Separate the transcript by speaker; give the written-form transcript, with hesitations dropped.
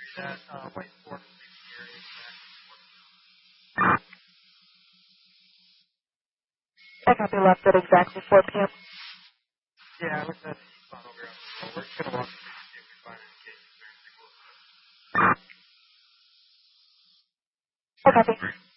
Speaker 1: I copy left at exactly 4 p.m. I copy.